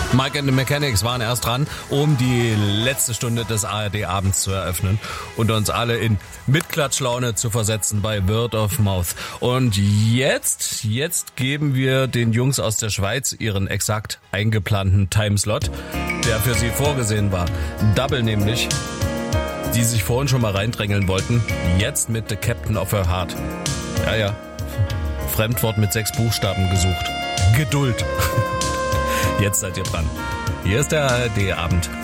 Mike and the Mechanics waren erst dran, um die letzte Stunde des ARD-Abends zu eröffnen und uns alle in Mitklatschlaune zu versetzen bei Word of Mouth. Und jetzt geben wir den Jungs aus der Schweiz ihren exakt eingeplanten Timeslot, der für sie vorgesehen war. Double nämlich, die sich vorhin schon mal reindrängeln wollten, jetzt mit The Captain of Her Heart. Ja, Fremdwort mit 6 Buchstaben gesucht. Geduld. Jetzt seid ihr dran. Hier ist der ARD-Abend.